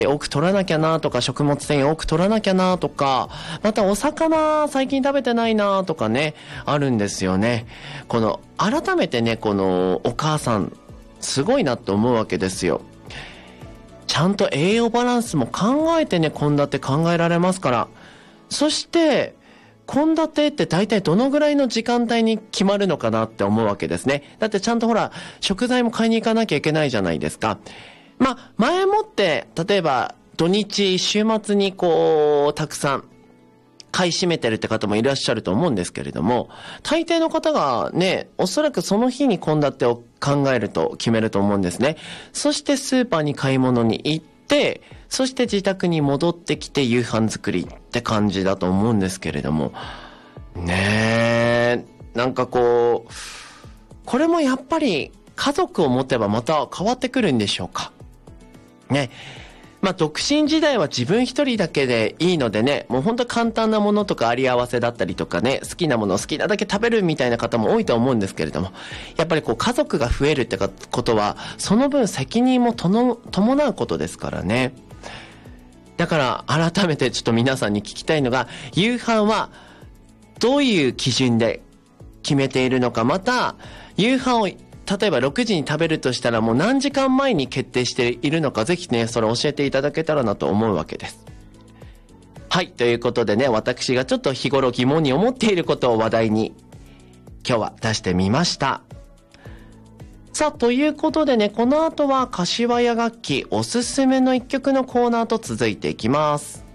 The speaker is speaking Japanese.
多く取らなきゃなとか、食物繊維多く取らなきゃなとか、またお魚最近食べてないなとかね、あるんですよね。改めてね、このお母さん、すごいなと思うわけですよ。ちゃんと栄養バランスも考えてね、献立考えられますから。そして、献立って大体どのぐらいの時間帯に決まるのかなって思うわけですね。だってちゃんとほら、食材も買いに行かなきゃいけないじゃないですか。前もって、例えば、土日、週末にたくさん、買い占めてるって方もいらっしゃると思うんですけれども、大抵の方がね、おそらくその日に献立を考えると決めると思うんですね。そしてスーパーに買い物に行って、そして自宅に戻ってきて夕飯作りって感じだと思うんですけれども、ねえ、これもやっぱり家族を持てばまた変わってくるんでしょうか。ね。独身時代は自分一人だけでいいのでね、もうほんと簡単なものとかあり合わせだったりとかね、好きなものを好きなだけ食べるみたいな方も多いと思うんですけれども、やっぱり家族が増えるってことは、その分責任も伴うことですからね。だから改めてちょっと皆さんに聞きたいのが、夕飯はどういう基準で決めているのか、また夕飯を例えば6時に食べるとしたらもう何時間前に決定しているのか、ぜひね、それ教えていただけたらなと思うわけです。はい、ということでね、私がちょっと日頃疑問に思っていることを話題に今日は出してみました。さあ、ということでね、この後は柏屋楽器おすすめの一曲のコーナーと続いていきます。